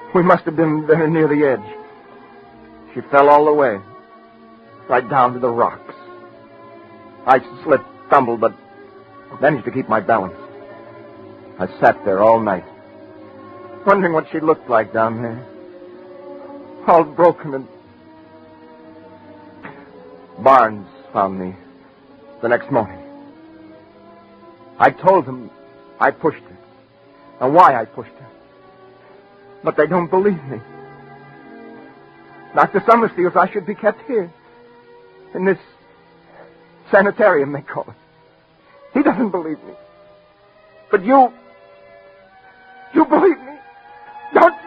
We must have been very near the edge. She fell all the way, right down to the rocks. I slipped, stumbled, but managed to keep my balance. I sat there all night, wondering what she looked like down there. All broken, and Barnes found me the next morning. I told him I pushed her, and why I pushed her. But they don't believe me. Dr. Summers feels I should be kept here, in this sanitarium, they call it. He doesn't believe me. But you believe me, don't you?